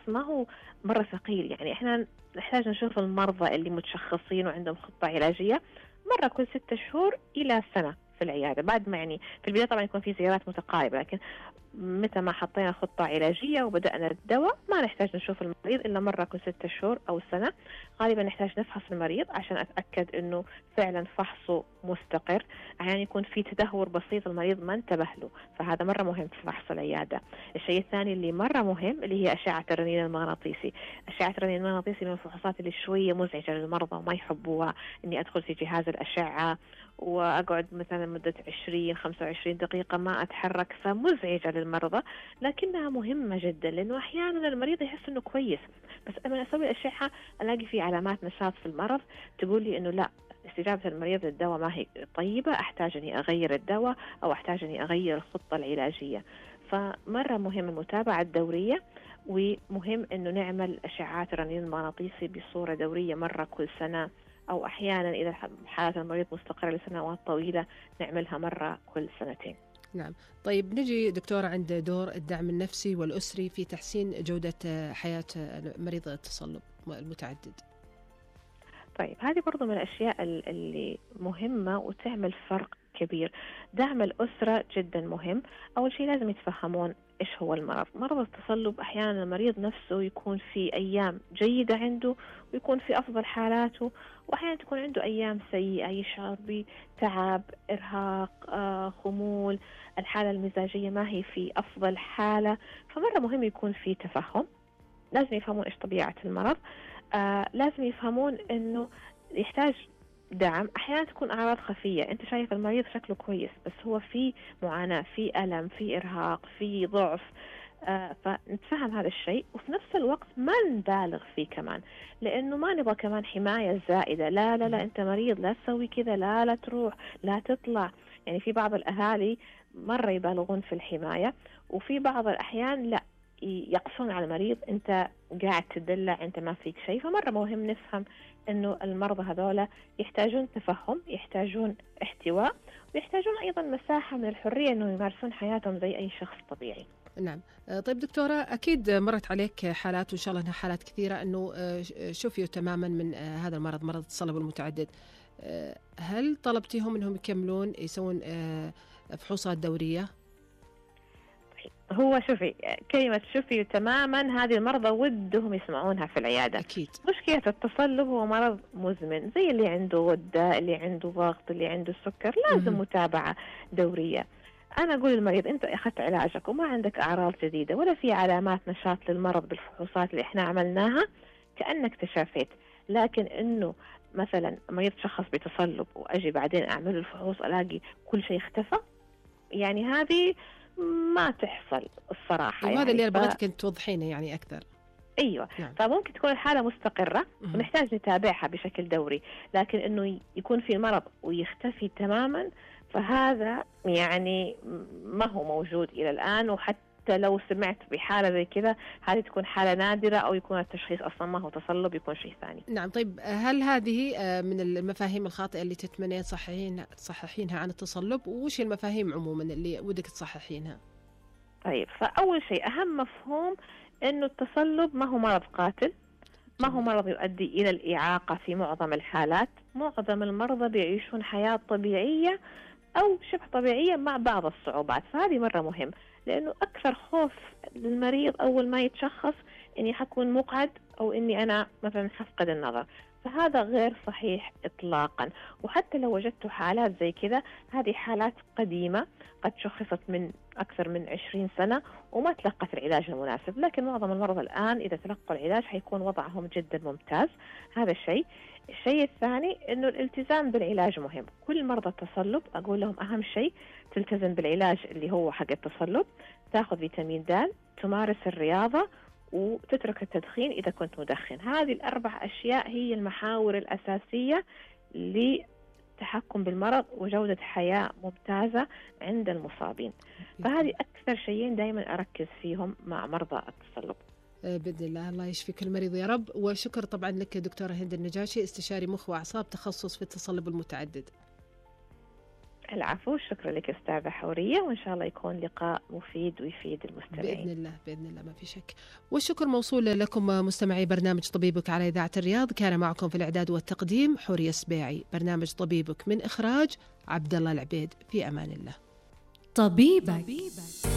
ما هو مرة ثقيل. يعني إحنا نحتاج نشوف المرضى اللي متشخصين وعندهم خطة علاجية مرة كل 6 شهور إلى سنة في العيادة. بعد ما يعني في البداية طبعا يكون في زيارات متقاربة، لكن متى ما حطينا خطة علاجية وبدأنا الدواء ما نحتاج نشوف المريض إلا مرة كل 6 شهور أو سنة. غالبا نحتاج نفحص المريض عشان أتأكد أنه فعلا فحصه مستقر. أحيانا يكون في تدهور بسيط المريض ما انتبه له، فهذا مرة مهم في فحص العيادة. الشيء الثاني اللي مرة مهم اللي هي أشعة الرنين المغناطيسي. أشعة الرنين المغناطيسي من الفحوصات اللي شوية مزعجة للمرضى وما يحبوها، إني أدخل في جهاز الأشعة وأقعد مثلا مدة 20-25 دقيقة ما أتحرك، فمزعجة للمرضى، لكنها مهمة جدا لأنه أحيانا المريض يحس أنه كويس، بس لما أسوي الأشعة ألاقي في علامات نشاط في المرض تقول لي أنه لا، استجابة المريض للدواء ما هي طيبة، أحتاج أني أغير الدواء أو أحتاج أني أغير الخطة العلاجية. فمرة مهم المتابعة الدورية، ومهم أنه نعمل أشعات الرنين المغناطيسي بصورة دورية مرة كل سنة، أو أحيانا إذا حالة المريض مستقرة لسنوات طويلة نعملها مرة كل سنتين. نعم. طيب نجي دكتورة عند دور الدعم النفسي والأسري في تحسين جودة حياة مريض التصلب المتعدد. طيب هذه برضو من الأشياء اللي مهمة وتعمل فرق كبير. دعم الأسرة جدا مهم. أول شيء لازم يتفهمون إيش هو المرض. مرض التصلب أحيانا المريض نفسه يكون في أيام جيدة عنده ويكون في أفضل حالاته، وأحيانا تكون عنده أيام سيئة، يشعر بتعب، إرهاق، خمول، الحالة المزاجية ما هي في أفضل حالة. فمرة مهم يكون في تفهم. لازم يفهمون إيش طبيعة المرض. لازم يفهمون إنه يحتاج دعم. أحيانا تكون أعراض خفية، أنت شايف المريض شكله كويس بس هو في معاناة، في ألم، في إرهاق، في ضعف. فنتفهم هذا الشيء، وفي نفس الوقت ما نبالغ فيه كمان، لأنه ما نبغى كمان حماية زائدة. لا لا لا، أنت مريض، لا تسوي كذا، لا لا تروح، لا تطلع. يعني في بعض الأهالي مرة يبالغون في الحماية، وفي بعض الأحيان لا، يقصون على المريض، أنت قاعد تدلع، أنت ما فيك شيء. فمرة مهم نفهم أنه المرضى هذولا يحتاجون تفهم، يحتاجون احتواء، ويحتاجون أيضا مساحة من الحرية أنه يمارسون حياتهم زي أي شخص طبيعي. نعم. طيب دكتورة، أكيد مرت عليك حالات وإن شاء الله أنها حالات كثيرة أنه شفيوا تماما من هذا المرض، مرض التصلب المتعدد. هل طلبتيهم أنهم يكملون يسوون فحوصات دورية؟ هو شوفي، كلمة شفي تماما هذه المرضى ودهم يسمعونها في العيادة. أكيد. مشكلة التصلب هو مرض مزمن، زي اللي عنده غدة، اللي عنده ضغط، اللي عنده سكر، لازم متابعة دورية. أنا أقول للمريض أنت أخذت علاجك وما عندك أعراض جديدة ولا في علامات نشاط للمرض بالفحوصات اللي إحنا عملناها، كأنك تشافيت. لكن إنه مثلا مريض شخص بتصلب وأجي بعدين أعمل الفحوص ألاقي كل شيء اختفى، يعني هذه ما تحصل الصراحة. وهذا يعني اللي أنا بغيتك أن توضحينه يعني أكثر. أيوة. نعم. فممكن تكون الحالة مستقرة ونحتاج نتابعها بشكل دوري، لكن إنه يكون في مرض ويختفي تماما فهذا يعني ما هو موجود إلى الآن. وحتى لو سمعت بحالة زي كذا هذه تكون حالة نادرة، أو يكون التشخيص أصلا ما هو تصلب، يكون شيء ثاني. نعم. طيب هل هذه من المفاهيم الخاطئة اللي تتمنين تصححينها عن التصلب، وش المفاهيم عموما اللي ودك تصححينها؟ طيب، فأول شيء أهم مفهوم إنه التصلب ما هو مرض قاتل، ما هو مرض يؤدي إلى الإعاقة. في معظم الحالات معظم المرضى بيعيشون حياة طبيعية أو شبه طبيعية مع بعض الصعوبات. فهذه مرة مهم، لأنه أكثر خوف للمريض أول ما يتشخص إني حكون مقعد أو إني أنا مثلا حفقد النظر، فهذا غير صحيح إطلاقا. وحتى لو وجدت حالات زي كذا، هذه حالات قديمة قد شخصت من أكثر من 20 سنة وما تلقت العلاج المناسب، لكن معظم المرضى الآن إذا تلقوا العلاج حيكون وضعهم جدا ممتاز. هذا الشيء. الشيء الثاني إنه الالتزام بالعلاج مهم. كل مرضى التصلب أقول لهم أهم شيء تلتزم بالعلاج اللي هو حق التصلب، تأخذ فيتامين د، تمارس الرياضة، وتترك التدخين إذا كنت مدخن. هذه ال4 أشياء هي المحاور الأساسية للتحكم بالمرض وجودة حياة ممتازة عند المصابين. فهذه أكثر شيئين دائما أركز فيهم مع مرضى التصلب. بإذن الله. الله يشفي كل مريض يا رب. وشكر طبعا لك دكتورة هند النجاشي، استشاري مخ وأعصاب، تخصص في التصلب المتعدد. العفو، شكرا لك أستاذة حورية، وإن شاء الله يكون لقاء مفيد ويفيد المستمعين. بإذن الله ما في شك. والشكر موصول لكم مستمعي برنامج طبيبك على إذاعة الرياض. كان معكم في الإعداد والتقديم حورية سبيعي. برنامج طبيبك من إخراج عبد الله العبيد. في أمان الله. طبيبك.